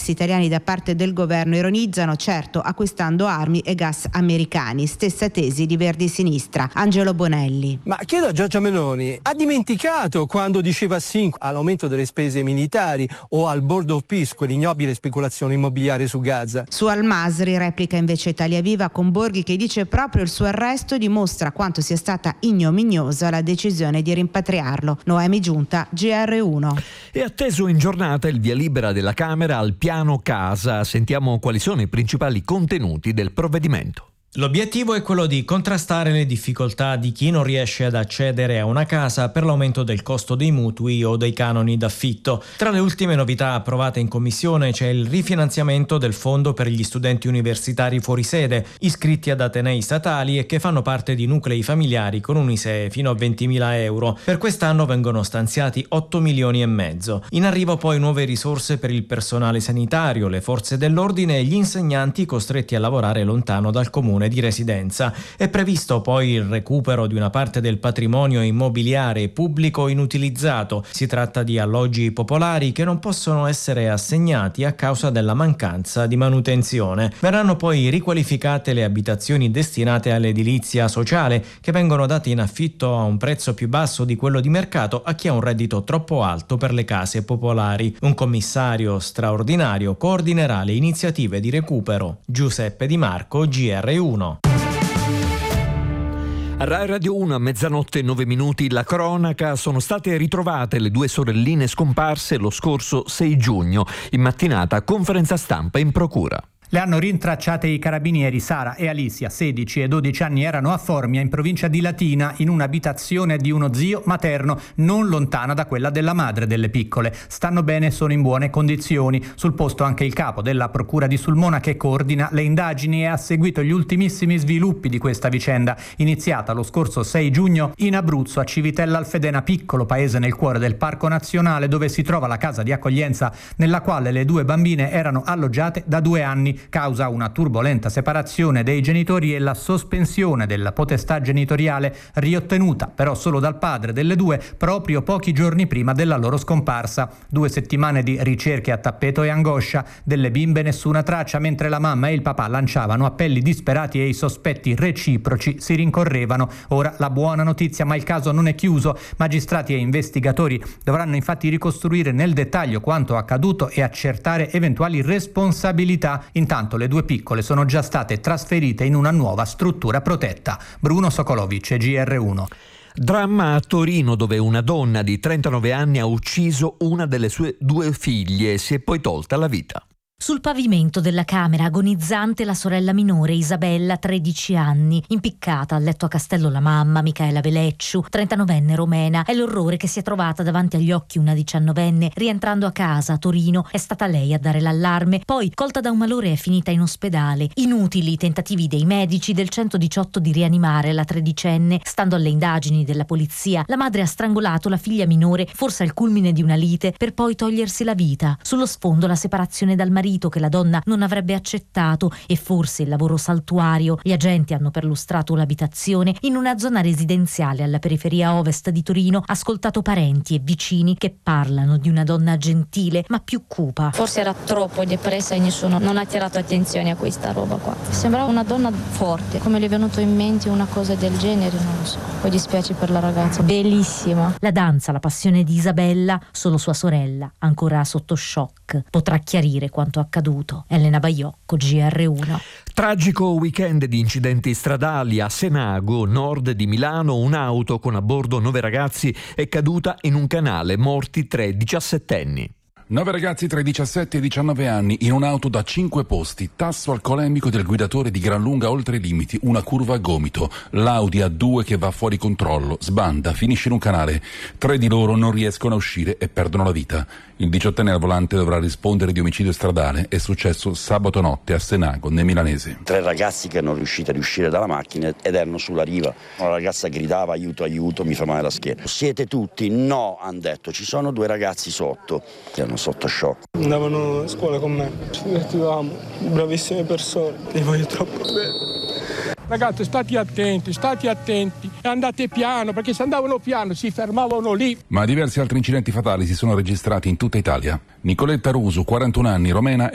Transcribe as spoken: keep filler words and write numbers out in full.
diversi italiani da parte del governo ironizzano, certo acquistando armi e gas americani. Stessa tesi di Verdi Sinistra. Angelo Bonelli. Ma chiedo a Giorgia Meloni, ha dimenticato quando diceva sì all'aumento delle spese militari o al Board of Peace, quell'ignobile speculazione immobiliare su Gaza? Su Al-Masri replica invece Italia Viva con Borghi, che dice proprio il suo arresto dimostra quanto sia stata ignominiosa la decisione di rimpatriarlo. Noemi Giunta, G R uno. È atteso in giornata il via libera della Camera al piano casa. Sentiamo quali sono i principali contenuti del provvedimento. L'obiettivo è quello di contrastare le difficoltà di chi non riesce ad accedere a una casa per l'aumento del costo dei mutui o dei canoni d'affitto. Tra le ultime novità approvate in commissione c'è il rifinanziamento del fondo per gli studenti universitari fuori sede, iscritti ad atenei statali e che fanno parte di nuclei familiari con un I S E E fino a ventimila euro. Per quest'anno vengono stanziati otto milioni e mezzo. In arrivo poi nuove risorse per il personale sanitario, le forze dell'ordine e gli insegnanti costretti a lavorare lontano dal comune di residenza. È previsto poi il recupero di una parte del patrimonio immobiliare pubblico inutilizzato. Si tratta di alloggi popolari che non possono essere assegnati a causa della mancanza di manutenzione. Verranno poi riqualificate le abitazioni destinate all'edilizia sociale, che vengono date in affitto a un prezzo più basso di quello di mercato a chi ha un reddito troppo alto per le case popolari. Un commissario straordinario coordinerà le iniziative di recupero. Giuseppe Di Marco, G R uno. A Rai Radio uno a mezzanotte e nove minuti la cronaca. Sono state ritrovate le due sorelline scomparse lo scorso sei giugno. In mattinata conferenza stampa in procura. Le hanno rintracciate i carabinieri. Sara e Alicia, sedici e dodici anni, erano a Formia, in provincia di Latina, in un'abitazione di uno zio materno non lontana da quella della madre delle piccole. Stanno bene e sono in buone condizioni. Sul posto anche il capo della procura di Sulmona, che coordina le indagini e ha seguito gli ultimissimi sviluppi di questa vicenda, iniziata lo scorso sei giugno in Abruzzo, a Civitella Alfedena, piccolo paese nel cuore del Parco Nazionale, dove si trova la casa di accoglienza nella quale le due bambine erano alloggiate da due anni, causa una turbolenta separazione dei genitori e la sospensione della potestà genitoriale, riottenuta però solo dal padre delle due proprio pochi giorni prima della loro scomparsa. Due settimane di ricerche a tappeto e angoscia, delle bimbe nessuna traccia, mentre la mamma e il papà lanciavano appelli disperati e i sospetti reciproci si rincorrevano. Ora la buona notizia: ma il caso non è chiuso. Magistrati e investigatori dovranno infatti ricostruire nel dettaglio quanto accaduto e accertare eventuali responsabilità. Intanto le due piccole sono già state trasferite in una nuova struttura protetta. Bruno Sokolovic, G R uno. Dramma a Torino, dove una donna di trentanove anni ha ucciso una delle sue due figlie e si è poi tolta la vita. Sul pavimento della camera, agonizzante, la sorella minore Isabella, tredici anni, impiccata a letto a Castello la mamma, Micaela Velecciu, trentanovenne romena. È l'orrore che si è trovata davanti agli occhi una diciannovenne rientrando a casa a Torino. È stata lei a dare l'allarme, poi colta da un malore è finita in ospedale. Inutili i tentativi dei medici del centodiciotto di rianimare la tredicenne. Stando alle indagini della polizia, la madre ha strangolato la figlia minore, forse al culmine di una lite, per poi togliersi la vita. Sullo sfondo la separazione dal marito, che la donna non avrebbe accettato, e forse il lavoro saltuario. Gli agenti hanno perlustrato l'abitazione in una zona residenziale alla periferia ovest di Torino, ascoltato parenti e vicini che parlano di una donna gentile ma più cupa. Forse era troppo depressa e nessuno non ha tirato attenzione a questa roba qua. Sembrava una donna forte. Come le è venuto in mente una cosa del genere, non lo so. Poi dispiace per la ragazza, bellissima. La danza, la passione di Isabella, solo sua sorella, ancora sotto shock, potrà chiarire quanto accaduto. Elena Baiocco, G R uno. Tragico weekend di incidenti stradali a Senago, nord di Milano. Un'auto con a bordo nove ragazzi è caduta in un canale, morti tre diciassettenni. Nove ragazzi tra i diciassette e i diciannove anni in un'auto da cinque posti, tasso alcolemico del guidatore di gran lunga oltre i limiti, una curva a gomito, l'Audi A due che va fuori controllo, sbanda, finisce in un canale, tre di loro non riescono a uscire e perdono la vita. Il diciottenne al volante dovrà rispondere di omicidio stradale, è successo sabato notte a Senago, nel milanese. Tre ragazzi che non riusciti a uscire dalla macchina ed erano sulla riva. Una ragazza gridava aiuto, aiuto, mi fa male la schiena. Siete tutti? No, hanno detto, ci sono due ragazzi sotto. Erano sotto shock. Andavano a scuola con me, ci divertivamo, bravissime persone, li voglio troppo bene. Ragazzi, state attenti, state attenti, andate piano, perché se andavano piano si fermavano lì. Ma diversi altri incidenti fatali si sono registrati in tutta Italia. Nicoletta Rusu, quarantuno anni, romena,